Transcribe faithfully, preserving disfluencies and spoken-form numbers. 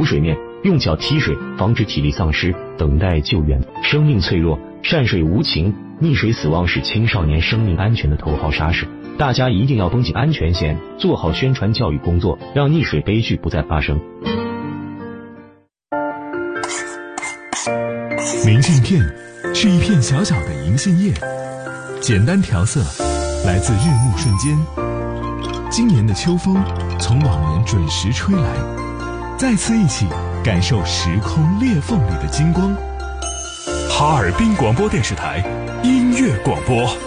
浮水面，用脚踢水，防止体力丧失，等待救援。生命脆弱，善水无情，溺水死亡是青少年生命安全的头号杀手。大家一定要绷紧安全线，做好宣传教育工作，让溺水悲剧不再发生。 明信片是一片小小的银杏叶，简单调色，来自日暮瞬间。今年的秋风从往年准时吹来，再次一起感受时空裂缝里的金光。哈尔滨广播电视台音乐广播。